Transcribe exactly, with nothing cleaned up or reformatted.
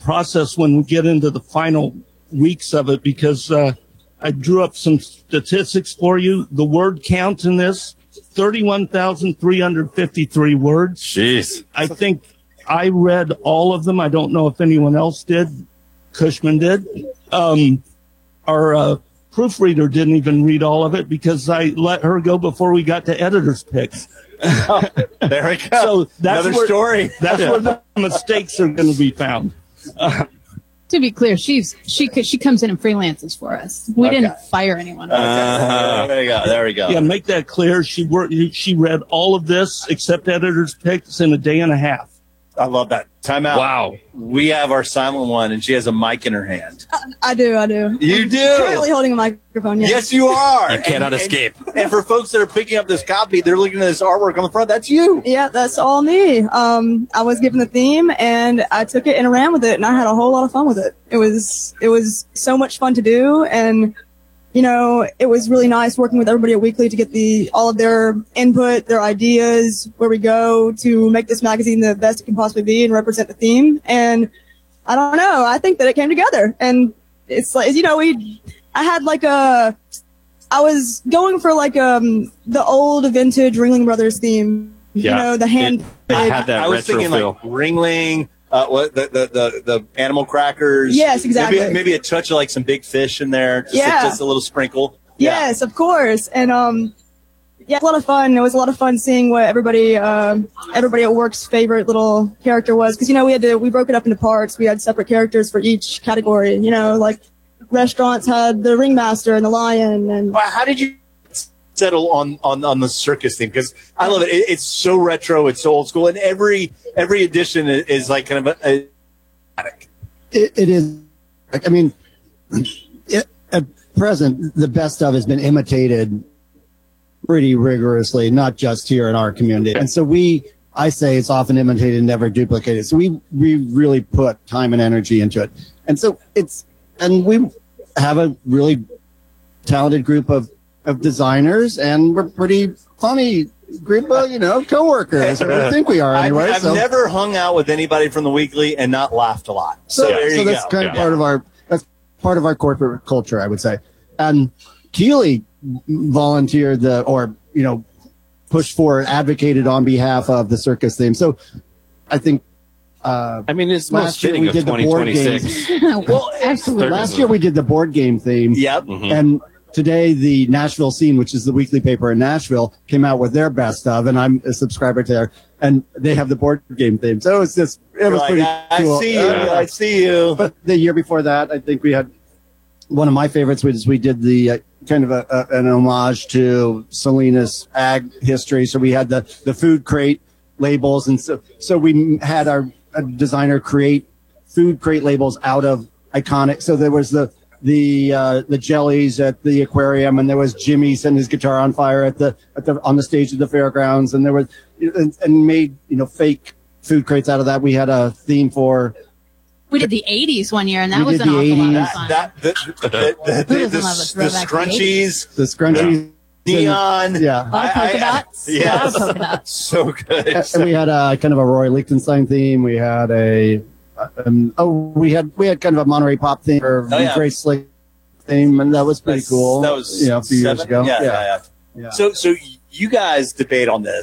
process when we get into the final weeks of it, because uh, I drew up some statistics for you. The word count in this, thirty-one thousand three hundred fifty-three words. Jeez. I think I read all of them. I don't know if anyone else did. Cushman did. Um, our uh, proofreader didn't even read all of it because I let her go before we got to editor's picks. Oh, there we go. So that's Another where, story. That's where the mistakes are going to be found. Uh, to be clear, she's she she comes in and freelances for us. We Okay. didn't fire anyone. Uh, there we go. There we go. yeah, make that clear. She worked. She read all of this except editor's picks in a day and a half. I love that. Time out. Wow. We have our silent one, and she has a mic in her hand. I do, I do. You I'm do? currently holding a microphone, yes. Yes, you are. You cannot And- escape. And, and for folks that are picking up this copy, they're looking at this artwork on the front. That's you. Yeah, that's all me. Um, I was given the theme, and I took it and ran with it, and I had a whole lot of fun with it. It was it was so much fun to do, and you know, it was really nice working with everybody at Weekly to get the all of their input, their ideas, where we go to make this magazine the best it can possibly be and represent the theme. And I don't know, I think that it came together. And it's like, you know, we, I had like a, I was going for like um the old vintage Ringling Brothers theme. Yeah. You know, the hand. It, it had that I was retro thinking feel. like Ringling, uh, what the, the the the animal crackers. Yes, exactly. Maybe, maybe a touch of like some big fish in there. Just, Yeah. a, just a little sprinkle. Yes, of course. And um, yeah, it was a lot of fun. It was a lot of fun seeing what everybody, uh, everybody at work's favorite little character was. Because you know, we had to, we broke it up into parts. We had separate characters for each category. You know, like restaurants had the ringmaster and the lion. And Well, how did you settle on on on the circus theme? Because I love it. it. It's so retro. It's so old school, and every every edition is, is like kind of a. a It, it is. I mean, it, at present, the best of has been imitated pretty rigorously, not just here in our community. And so we, I say it's often imitated, never duplicated. So we, we really put time and energy into it. And so it's, and we have a really talented group of, of designers, and we're pretty funny group of, you know, coworkers. Or I think we are anyway. I've, I've so. never hung out with anybody from the Weekly and not laughed a lot. So, So, there so you that's go. kind of Yeah. part of our that's part of our corporate culture, I would say. And Keeley volunteered the, or you know, pushed for, advocated on behalf of the circus theme. So I think uh, I mean, it's most last year fitting we of did the twenty board twenty-six. games. well, Absolutely. Last year we did the board game theme. Yep. Mhm. And today, the Nashville Scene, which is the weekly paper in Nashville, came out with their best of, and I'm a subscriber to there, and they have the board game theme. So it's just, it was Like, pretty I cool. see you. Uh, I see you. But the year before that, I think we had one of my favorites was we did the uh, kind of a, a, an homage to Selena's ag history. So we had the, the food crate labels, and so so we had our a designer create food crate labels out of iconic. So there was the the uh, the jellies at the aquarium, and there was Jimmy setting his guitar on fire at the at the on the stage of the fairgrounds, and there was and, and made you know fake food crates out of that. We had a theme for. We did the eighties one year, and that We was did an the awful lot of eighties. fun. That, that, the, the, the, Who the, doesn't love a the, the throwback to the scrunchies, The scrunchies, neon. yeah. a lot of I- I- polka dots. Yes. A lot of polka dots. So good. And we had a kind of a Roy Lichtenstein theme. We had a um, oh, we had we had kind of a Monterey Pop theme or Oh, yeah. Grace Slick theme, and that was pretty That's- cool. That was you know, a few years seven? ago. Yeah, yeah, yeah. Yeah. So, so you guys debate on this.